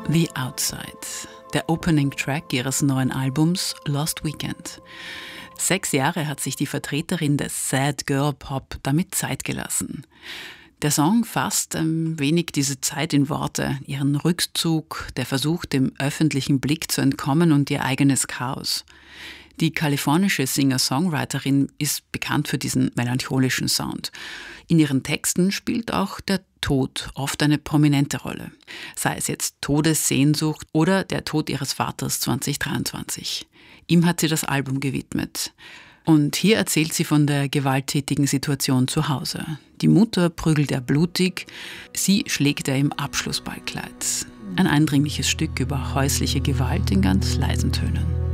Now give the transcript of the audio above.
The Outside, der Opening-Track ihres neuen Albums Lost Weekend. 6 Jahre hat sich die Vertreterin des Sad Girl Pop damit Zeit gelassen. Der Song fasst ein wenig diese Zeit in Worte, ihren Rückzug, der Versuch, dem öffentlichen Blick zu entkommen und ihr eigenes Chaos. Die kalifornische Singer-Songwriterin ist bekannt für diesen melancholischen Sound. In ihren Texten spielt auch der Tod oft eine prominente Rolle. Sei es jetzt Todessehnsucht oder der Tod ihres Vaters 2023. Ihm hat sie das Album gewidmet. Und hier erzählt sie von der gewalttätigen Situation zu Hause. Die Mutter prügelt er blutig, sie schlägt er im Abschlussballkleid. Ein eindringliches Stück über häusliche Gewalt in ganz leisen Tönen.